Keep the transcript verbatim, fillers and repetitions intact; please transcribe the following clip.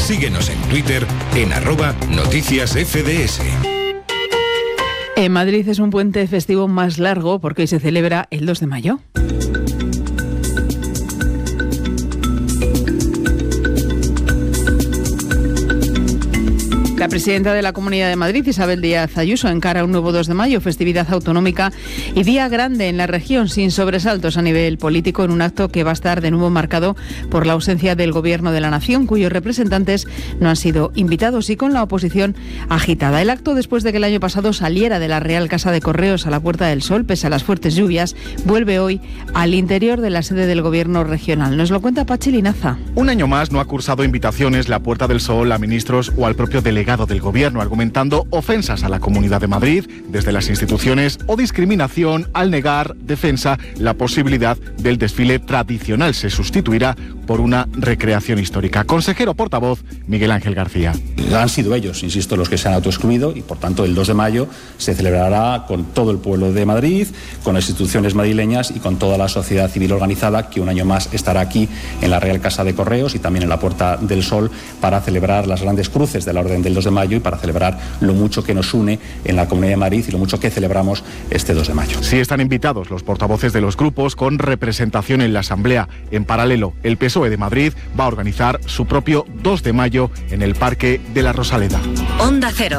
Síguenos en Twitter en arroba noticias F D S. En Madrid es un puente festivo más largo porque hoy se celebra el dos de mayo. La presidenta de la Comunidad de Madrid, Isabel Díaz Ayuso, encara un nuevo dos de mayo, festividad autonómica y día grande en la región, sin sobresaltos a nivel político, en un acto que va a estar de nuevo marcado por la ausencia del Gobierno de la Nación, cuyos representantes no han sido invitados, y con la oposición agitada. El acto, después de que el año pasado saliera de la Real Casa de Correos a la Puerta del Sol, pese a las fuertes lluvias, vuelve hoy al interior de la sede del Gobierno regional. Nos lo cuenta Pachi Linaza. Un año más no ha cursado invitaciones la Puerta del Sol a ministros o al propio delegado del Gobierno, argumentando ofensas a la Comunidad de Madrid desde las instituciones o discriminación al negar defensa la posibilidad del desfile tradicional. Se sustituirá por una recreación histórica. Consejero portavoz Miguel Ángel García. Han sido ellos, insisto, los que se han autoexcluido, y por tanto el dos de mayo se celebrará con todo el pueblo de Madrid, con las instituciones madrileñas y con toda la sociedad civil organizada, que un año más estará aquí en la Real Casa de Correos y también en la Puerta del Sol para celebrar las grandes cruces de la Orden del dos de mayo y para celebrar lo mucho que nos une en la Comunidad de Madrid y lo mucho que celebramos este dos de mayo. Sí están invitados los portavoces de los grupos con representación en la Asamblea. En paralelo, el P S O E de Madrid va a organizar su propio dos de mayo en el Parque de la Rosaleda. Onda Cero.